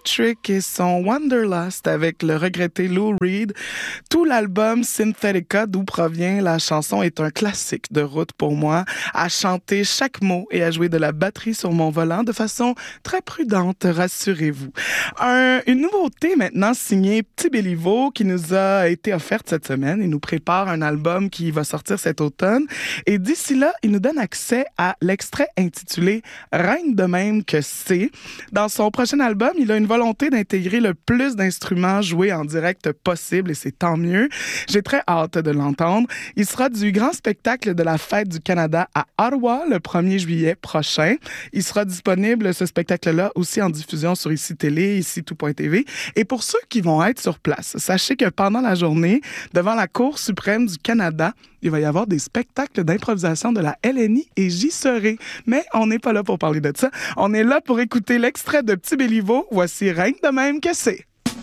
Electric et son Wanderlust avec le regretté Lou Reed. Tout l'album Synthetica, d'où provient la chanson, est un classique de route pour moi, à chanter chaque mot et à jouer de la batterie sur mon volant de façon très prudente, rassurez-vous. Une nouveauté maintenant signée Petit Béliveau qui nous a été offerte cette semaine. Il nous prépare un album qui va sortir cet automne et d'ici là, il nous donne accès à l'extrait intitulé « Reine de même que c'est ». Dans son prochain album, il a une volonté d'intégrer le plus d'instruments joués en direct possible et c'est tant mieux. J'ai très hâte de l'entendre. Il sera du grand spectacle de la Fête du Canada à Ottawa le 1er juillet prochain. Il sera disponible, ce spectacle-là, aussi en diffusion sur ICI Télé, ICI Tout.tv. Et pour ceux qui vont être sur place, sachez que pendant la journée, devant la Cour suprême du Canada, il va y avoir des spectacles d'improvisation de la LNI et j'y serai. Mais on n'est pas là pour parler de ça. On est là pour écouter l'extrait de Petit Béliveau. Voici Reine de même que c'est.